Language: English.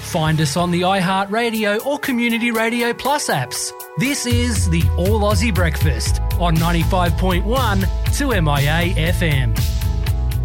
Find us on the iHeartRadio or Community Radio Plus apps. This is the All Aussie Breakfast on 95.1 2MIA FM.